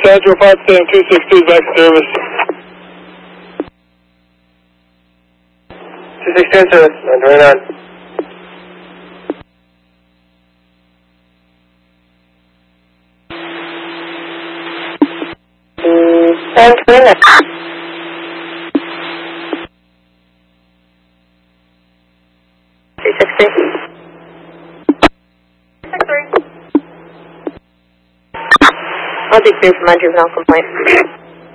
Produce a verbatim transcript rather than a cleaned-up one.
Dispatcher five seven two six two back in service. two six two in service, nine twenty-nine. nine twenty-nine. two six three. six three. I'll do three for my juvenile complaint.